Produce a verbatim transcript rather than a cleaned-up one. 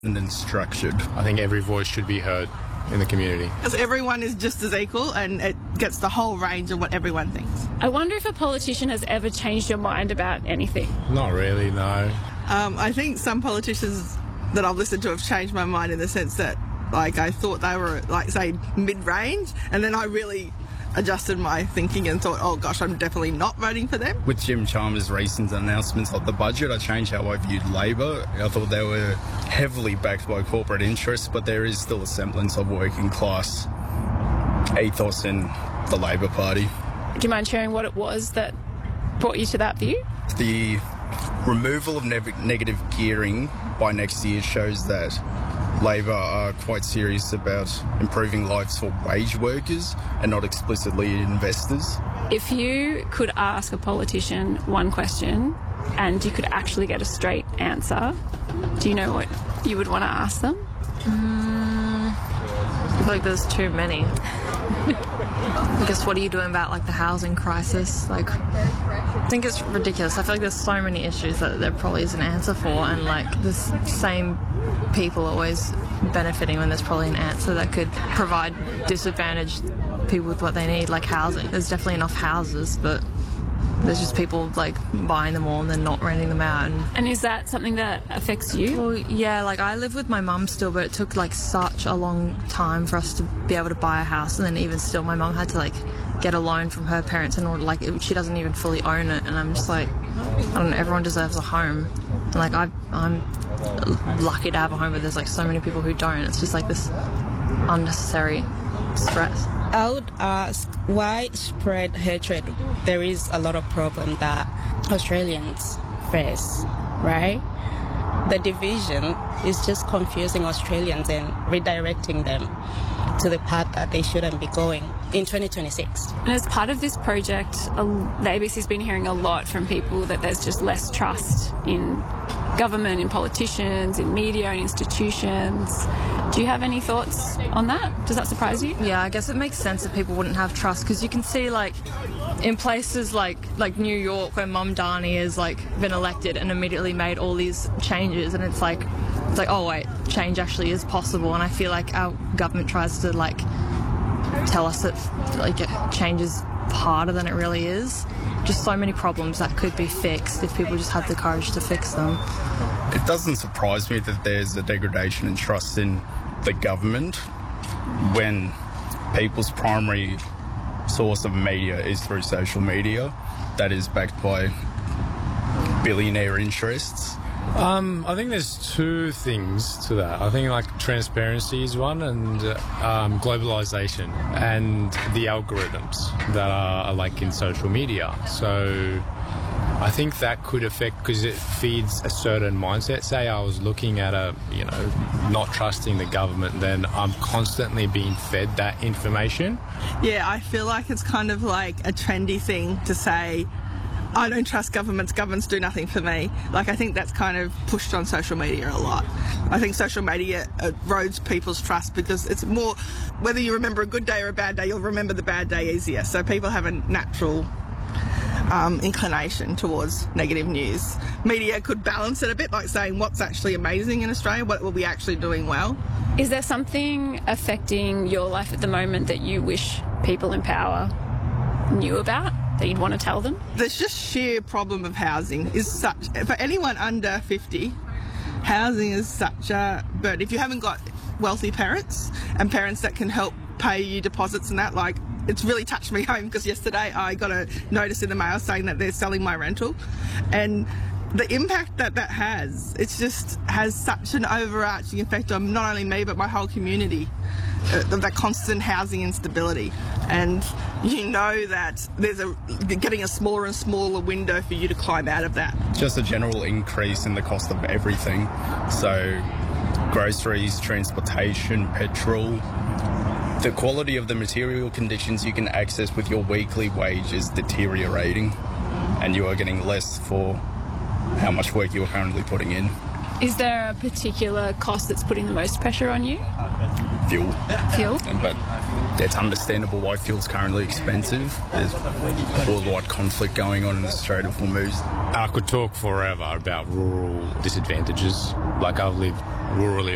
and then structured. I think every voice should be heard in the community. Because everyone is just as equal and it gets the whole range of what everyone thinks. I wonder if a politician has ever changed your mind about anything. Not really, no. Um, I think some politicians that I've listened to have changed my mind in the sense that, like, I thought they were, like, say, mid-range, and then I really adjusted my thinking and thought, oh gosh, I'm definitely not voting for them. With Jim Chalmers' recent announcements of the budget, I changed how I viewed Labor. I thought they were heavily backed by corporate interests, but there is still a semblance of working class ethos in the Labor Party. Do you mind sharing what it was that brought you to that view? The removal of ne- negative gearing by next year shows that Labor are quite serious about improving lives for wage workers and not explicitly investors. If you could ask a politician one question and you could actually get a straight answer, do you know what you would want to ask them? Mm, I feel like there's too many. I guess what are you doing about, like, the housing crisis? Like, I think it's ridiculous. I feel like there's so many issues that there probably is an answer for, and, like, the same people always benefiting when there's probably an answer that could provide disadvantaged people with what they need, like housing. There's definitely enough houses, but there's just people, like, buying them all and then not renting them out. And, and is that something that affects you? Well, yeah, like, I live with my mum still, but it took, like, such a long time for us to be able to buy a house, and then even still my mum had to, like, get a loan from her parents in order, like, it, she doesn't even fully own it, and I'm just like, I don't know, everyone deserves a home. And, like, I, I'm lucky to have a home, but there's, like, so many people who don't. It's just, like, this unnecessary stress. I would ask widespread hatred. There is a lot of problem that Australians face, right? The division is just confusing Australians and redirecting them to the path that they shouldn't be going in twenty twenty-six. And as part of this project, the A B C's been hearing a lot from people that there's just less trust in government, in politicians, in media and institutions. Do you have any thoughts on that? Does that surprise you? Yeah, I guess it makes sense that people wouldn't have trust, because you can see, like, in places like like New York, where Mamdani has, like, been elected and immediately made all these changes, and it's like it's like oh wait, change actually is possible. And I feel like our government tries to, like, tell us that, like, change is harder than it really is. Just so many problems that could be fixed if people just had the courage to fix them. It doesn't surprise me that there's a degradation in trust in the government when people's primary source of media is through social media that is backed by billionaire interests. Um, I think there's two things to that. I think, like, transparency is one, and uh, um, globalization and the algorithms that are, like, in social media. So I think that could affect, because it feeds a certain mindset. Say I was looking at a, you know, not trusting the government, then I'm constantly being fed that information. Yeah, I feel like it's kind of like a trendy thing to say, I don't trust governments, governments do nothing for me. Like, I think that's kind of pushed on social media a lot. I think social media erodes people's trust because it's more, whether you remember a good day or a bad day, you'll remember the bad day easier. So people have a natural um, inclination towards negative news. Media could balance it a bit, like saying what's actually amazing in Australia, what will be actually doing well. Is there something affecting your life at the moment that you wish people in power knew about, that you'd want to tell them? There's just sheer problem of housing is such, for anyone under fifty, housing is such a burden. If you haven't got wealthy parents and parents that can help pay you deposits and that, like, it's really touched me home, because yesterday I got a notice in the mail saying that they're selling my rental, and the impact that that has, it's just has such an overarching effect on not only me but my whole community, uh, that constant housing instability. And you know that there's a getting a smaller and smaller window for you to climb out of that. Just a general increase in the cost of everything. So groceries, transportation, petrol. The quality of the material conditions you can access with your weekly wage is deteriorating, and you are getting less for how much work you're currently putting in. Is there a particular cost that's putting the most pressure on you? Fuel. Fuel? But it's understandable why fuel's currently expensive. There's worldwide conflict going on in the Strait of Hormuz. I could talk forever about rural disadvantages. Like, I've lived rurally